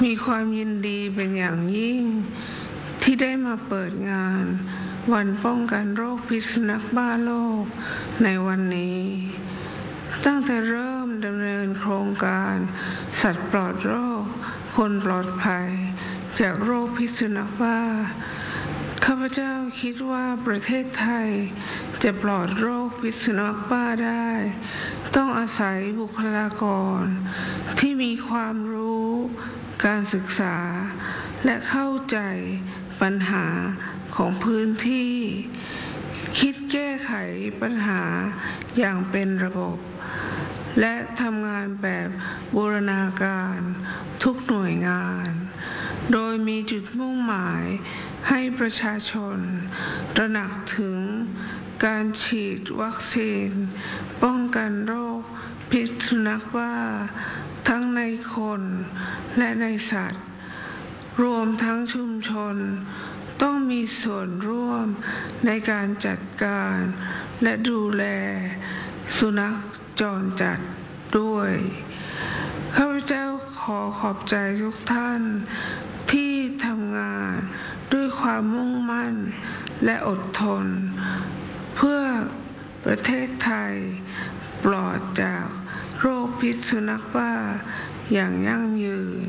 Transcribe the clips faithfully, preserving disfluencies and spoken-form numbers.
มีความยินดีเป็นอย่างยิ่งที่ได้มาเปิดงานวันป้องกันโรคพิษสุนัขบ้าโลกในวันนี้ตั้งแต่เริ่มดำเนินโครงการสัตว์ปลอดโรคคนปลอดภัยจากโรคพิษสุนัขบ้าข้าพเจ้าคิดว่าประเทศไทยจะปลอดโรคพิษสุนัขบ้าได้ต้องอาศัยบุคลากรที่มีความรู้การศึกษาและเข้าใจปัญหาของพื้นที่คิดแก้ไขปัญหาอย่างเป็นระบบและทำงานแบบบูรณาการทุกหน่วยงานโดยมีจุดมุ่งหมายให้ประชาชนตระหนักถึงการฉีดวัคซีนป้องกันโรคพิษสุนัขบ้าทั้งในคนและในสัตว์รวมทั้งชุมชนต้องมีส่วนร่วมในการจัดการและดูแลสุนัขจรจัดด้วยข้าพเจ้าขอขอบใจทุกท่านที่ทำงานด้วยความมุ่งมั่นและอดทนเพื่อประเทศไทยปลอดจากโรคพิษสุนัขบ้าอย่างยั่งยืน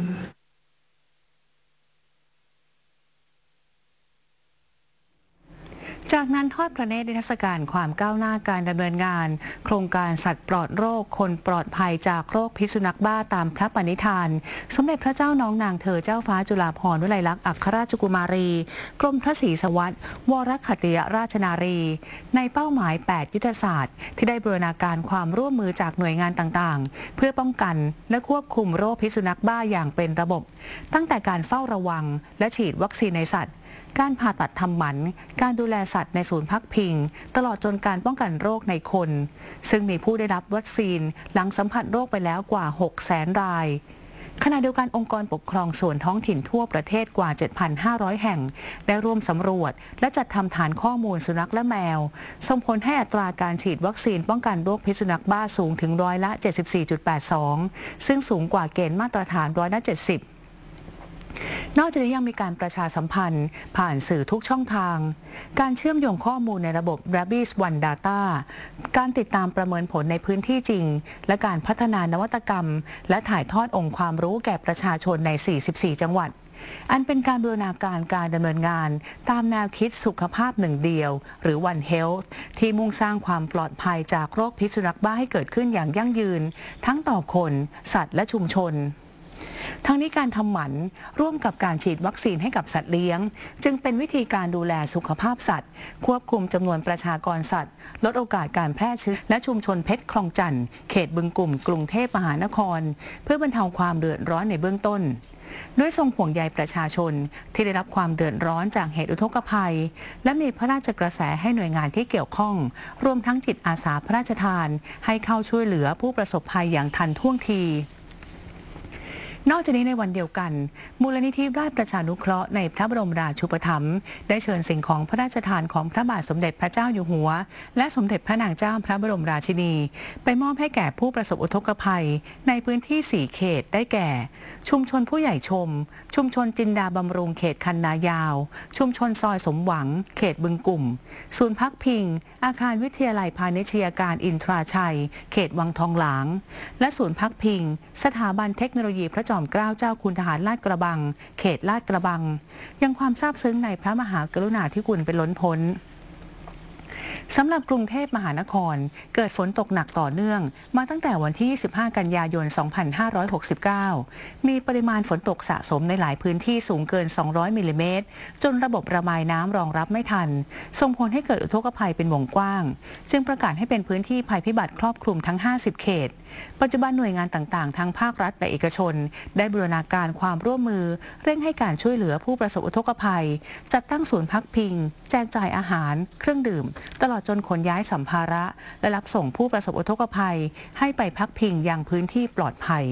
จากนั้นทอดพระเนตรนิทรรศการความก้าวหน้าการดำเนินงานโครงการสัตว์ปลอดโรคคนปลอดภัยจากโรคพิษสุนัขบ้าตามพระปณิธานสมเด็จพระเจ้าน้องนางเธอเจ้าฟ้าจุฬาภรณ์วลัยลักษณ์อัครราชกุมารีกรมพระศรีสวัสดิ์วรคัตติยราชนารีในเป้าหมายแปดยุทธศาสตร์ที่ได้บูรณาการความร่วมมือจากหน่วยงานต่างๆเพื่อป้องกันและควบคุมโรคพิษสุนัขบ้าอย่างเป็นระบบตั้งแต่การเฝ้าระวังและฉีดวัคซีนในสัตว์การผ่าตัดทำหมันการดูแลสัตว์ในศูนย์พักพิงตลอดจนการป้องกันโรคในคนซึ่งมีผู้ได้รับวัคซีนหลังสัมผัสโรคไปแล้วกว่า หกแสน รายขณะเดียวกันองค์กรปกครองส่วนท้องถิ่นทั่วประเทศกว่า เจ็ดพันห้าร้อย แห่งได้ร่วมสำรวจและจัดทำฐานข้อมูลสุนัขและแมวส่งผลให้อัตราการฉีดวัคซีนป้องกันโรคพิษสุนัขบ้าสูงถึงร้อยละ เจ็ดสิบสี่จุดแปดสอง ซึ่งสูงกว่าเกณฑ์มาตรฐานร้อยละเจ็ดสิบนอกจากนี้ยังมีการประชาสัมพันธ์ผ่านสื่อทุกช่องทางการเชื่อมโยงข้อมูลในระบบ Rabies One Data การติดตามประเมินผลในพื้นที่จริงและการพัฒนานวัตกรรมและถ่ายทอดองค์ความรู้แก่ประชาชนใน สี่สิบสี่ จังหวัดอันเป็นการบูรณาการการดำเนินงานตามแนวคิดสุขภาพหนึ่งเดียวหรือ One Health ที่มุ่งสร้างความปลอดภัยจากโรคพิษสุนัขบ้าให้เกิดขึ้นอย่างยั่งยืนทั้งต่อคนสัตว์และชุมชนทั้งนี้การทำหมันร่วมกับการฉีดวัคซีนให้กับสัตว์เลี้ยงจึงเป็นวิธีการดูแลสุขภาพสัตว์ควบคุมจำนวนประชากรสัตว์ลดโอกาสการแพร่เชื้อและชุมชนเพชรคลองจันทน์เขตบึงกลุ่มกรุงเทพมหานครเพื่อบรรเทาความเดือดร้อนในเบื้องต้นด้วยทรงห่วงใยประชาชนที่ได้รับความเดือดร้อนจากเหตุอุทกภัยและมีพระราชกระแสให้หน่วยงานที่เกี่ยวข้องรวมทั้งจิตอาสาพระราชทานให้เข้าช่วยเหลือผู้ประสบภัยอย่างทันท่วงทีนอกจากนี้ในวันเดียวกันมูลนิธิราชประชานุเคราะห์ในพระบรมราชูปถัมภ์ได้เชิญสิ่งของพระราชทานของพระบาทสมเด็จพระเจ้าอยู่หัวและสมเด็จพระนางเจ้าพระบรมราชินีไปมอบให้แก่ผู้ประสบอุทกภัยในพื้นที่สี่เขตได้แก่ชุมชนผู้ใหญ่ชมชุมชนจินดาบำรุงเขตคันนายาวชุมชนซอยสมหวังเขตบึงกลุ่มศูนย์พักพิงอาคารวิทยาลัยพาณิชยการอินทราชัยเขตวังทองหลางและศูนย์พักพิงสถาบันเทคโนโลยีพระจอมเกล้าเจ้าคุณทหารลาดกระบังเขตลาดกระบังยังความซาบซึ้งในพระมหากรุณาธิคุณเป็นล้นพ้นสำหรับกรุงเทพมหานครเกิดฝนตกหนักต่อเนื่องมาตั้งแต่วันที่ยี่สิบห้ากันยายนสองพันห้าร้อยหกสิบเก้ามีปริมาณฝนตกสะสมในหลายพื้นที่สูงเกินสองร้อยมิลลิเมตรจนระบบระบายน้ำรองรับไม่ทันส่งผลให้เกิดอุทกภัยเป็นวงกว้างจึงประกาศให้เป็นพื้นที่ภัยพิบัติครอบคลุมทั้งห้าสิบเขตปัจจุบันหน่วยงานต่างๆทั้งภาครัฐและเอกชนได้บูรณาการความร่วมมือเร่งให้การช่วยเหลือผู้ประสบอุทกภัยจัดตั้งศูนย์พักพิงแจกจ่ายอาหารเครื่องดื่มตลอดจนขนย้ายสัมภาระและรับส่งผู้ประสบอุทกภัยให้ไปพักพิงยังพื้นที่ปลอดภัย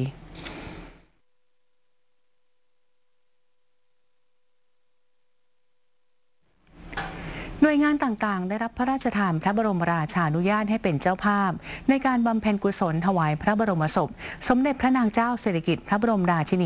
หน่วยงานต่างๆได้รับพระราชทานพระบรมราชานุญาตให้เป็นเจ้าภาพในการบำเพ็ญกุศลถวายพระบรมศพสมเด็จพระนางเจ้าสิริกิติ์พระบรมราชินี